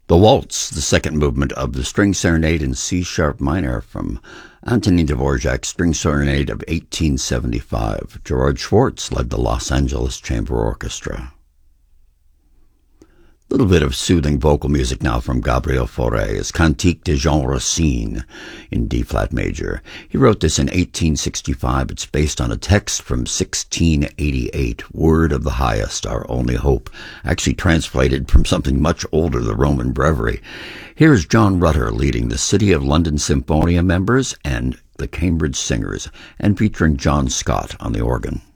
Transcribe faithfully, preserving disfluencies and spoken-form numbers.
The Waltz, the second movement of the String Serenade in C-sharp minor from Antonin Dvorak's String Serenade of eighteen seventy-five. Gerard Schwartz led the Los Angeles Chamber Orchestra. A little bit of soothing vocal music now from Gabriel Fauré, Cantique de Jean Racine in D-flat major. He wrote this in eighteen sixty-five. It's based on a text from sixteen eighty-eight, Word of the Highest, Our Only Hope, actually translated from something much older, the Roman Breviary. Here's John Rutter leading the City of London Symphonia members and the Cambridge Singers, and featuring John Scott on the organ.